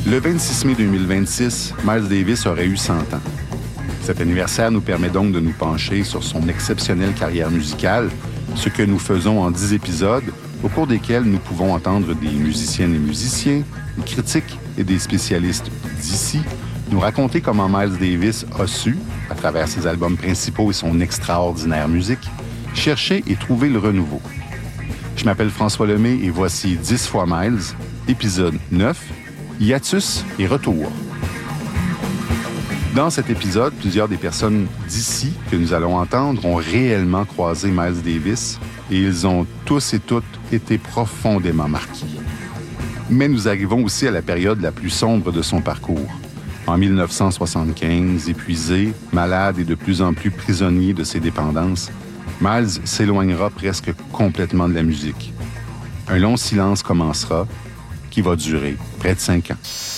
Le 26 mai 2026, Miles Davis aurait eu 100 ans. Cet anniversaire nous permet donc de nous pencher sur son exceptionnelle carrière musicale, ce que nous faisons en 10 épisodes, au cours desquels nous pouvons entendre des musiciennes et musiciens, des critiques et des spécialistes d'ici, nous raconter comment Miles Davis a su, à travers ses albums principaux et son extraordinaire musique, chercher et trouver le renouveau. Je m'appelle François Lemay et voici 10 fois Miles, épisode 9, Hiatus et retour. Dans cet épisode, plusieurs des personnes d'ici que nous allons entendre ont réellement croisé Miles Davis et ils ont tous et toutes été profondément marqués. Mais nous arrivons aussi à la période la plus sombre de son parcours. En 1975, épuisé, malade et de plus en plus prisonnier de ses dépendances, Miles s'éloignera presque complètement de la musique. Un long silence commencera, qui va durer près de 5 ans.